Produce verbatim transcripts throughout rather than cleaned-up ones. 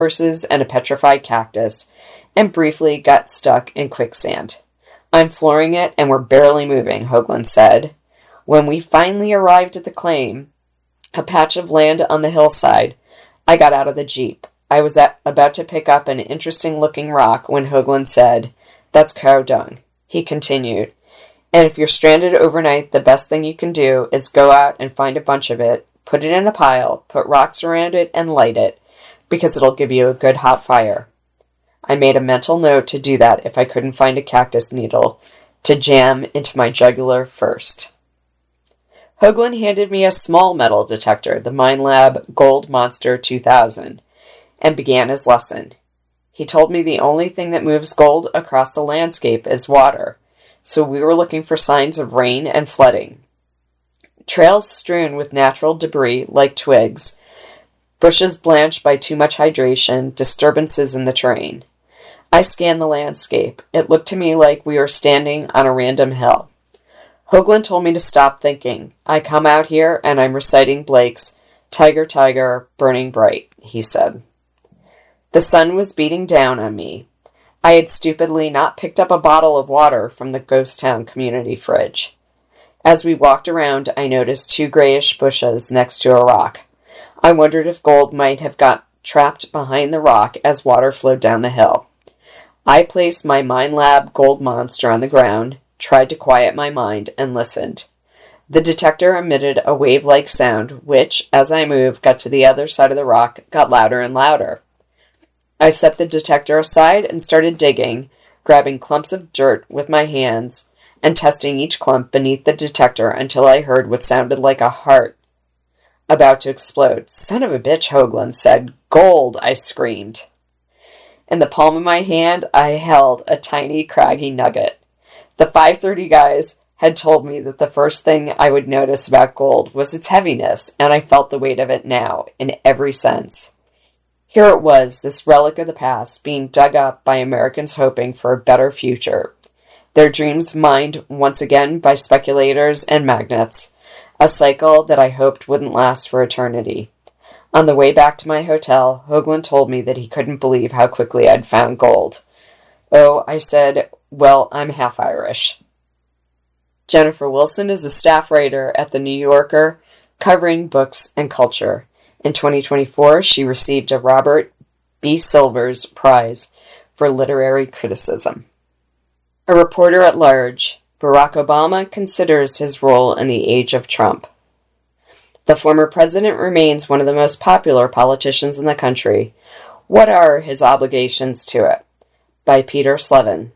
horses and a petrified cactus, and briefly got stuck in quicksand. I'm flooring it, and we're barely moving, Hoagland said. When we finally arrived at the claim, a patch of land on the hillside, I got out of the jeep. I was at, about to pick up an interesting-looking rock when Hoagland said, "That's cow dung." He continued, "And if you're stranded overnight, the best thing you can do is go out and find a bunch of it, put it in a pile, put rocks around it, and light it, because it'll give you a good hot fire." I made a mental note to do that if I couldn't find a cactus needle to jam into my jugular first. Hoagland handed me a small metal detector, the Minelab Gold Monster two thousand, and began his lesson. He told me the only thing that moves gold across the landscape is water, so we were looking for signs of rain and flooding. Trails strewn with natural debris like twigs, bushes blanched by too much hydration, disturbances in the terrain. I scanned the landscape. It looked to me like we were standing on a random hill. Hoagland told me to stop thinking. I come out here and I'm reciting Blake's "Tiger, Tiger, Burning Bright," he said. The sun was beating down on me. I had stupidly not picked up a bottle of water from the Ghost Town community fridge. As we walked around, I noticed two grayish bushes next to a rock. I wondered if gold might have got trapped behind the rock as water flowed down the hill. I placed my Minelab Gold Monster on the ground, tried to quiet my mind, and listened. The detector emitted a wave-like sound, which, as I moved, got to the other side of the rock, got louder and louder. I set the detector aside and started digging, grabbing clumps of dirt with my hands, and testing each clump beneath the detector until I heard what sounded like a heart about to explode. "Son of a bitch," Hoagland said. "Gold," I screamed. In the palm of my hand, I held a tiny, craggy nugget. The five thirty guys had told me that the first thing I would notice about gold was its heaviness, and I felt the weight of it now, in every sense. Here it was, this relic of the past, being dug up by Americans hoping for a better future. Their dreams mined once again by speculators and magnates, a cycle that I hoped wouldn't last for eternity. On the way back to my hotel, Hoagland told me that he couldn't believe how quickly I'd found gold. "Oh," I said, "well, I'm half Irish." Jennifer Wilson is a staff writer at The New Yorker, covering books and culture. In twenty twenty-four, she received a Robert B. Silvers Prize for Literary Criticism. A reporter at large, Barack Obama considers his role in the age of Trump. The former president remains one of the most popular politicians in the country. What are his obligations to it? By Peter Slevin.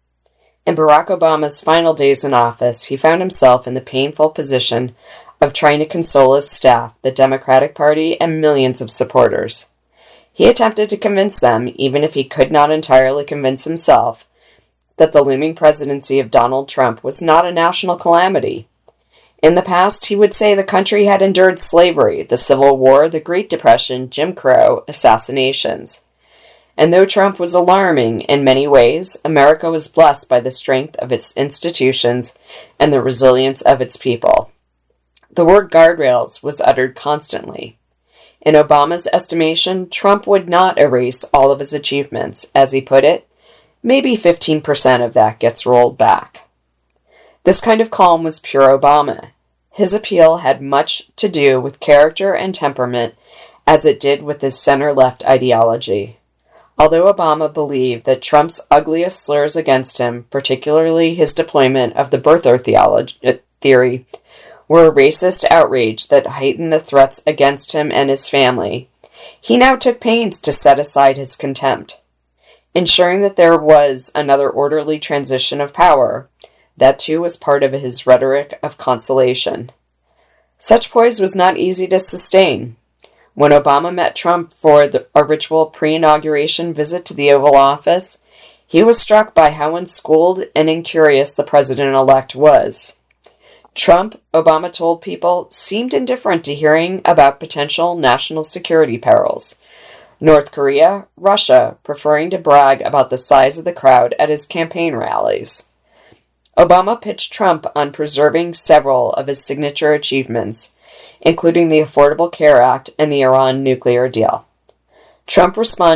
In Barack Obama's final days in office, he found himself in the painful position of trying to console his staff, the Democratic Party, and millions of supporters. He attempted to convince them, even if he could not entirely convince himself, that the looming presidency of Donald Trump was not a national calamity. In the past, he would say the country had endured slavery, the Civil War, the Great Depression, Jim Crow, assassinations. And though Trump was alarming in many ways, America was blessed by the strength of its institutions and the resilience of its people. The word guardrails was uttered constantly. In Obama's estimation, Trump would not erase all of his achievements. As he put it, maybe fifteen percent of that gets rolled back. This kind of calm was pure Obama. His appeal had much to do with character and temperament, as it did with his center-left ideology. Although Obama believed that Trump's ugliest slurs against him, particularly his deployment of the birther theology, theory, were a racist outrage that heightened the threats against him and his family, he now took pains to set aside his contempt, ensuring that there was another orderly transition of power. That too was part of his rhetoric of consolation. Such poise was not easy to sustain. When Obama met Trump for the, a ritual pre-inauguration visit to the Oval Office, he was struck by how unschooled and incurious the president-elect was. Trump, Obama told people, seemed indifferent to hearing about potential national security perils. North Korea, Russia, preferring to brag about the size of the crowd at his campaign rallies. Obama pitched Trump on preserving several of his signature achievements, including the Affordable Care Act and the Iran nuclear deal. Trump responded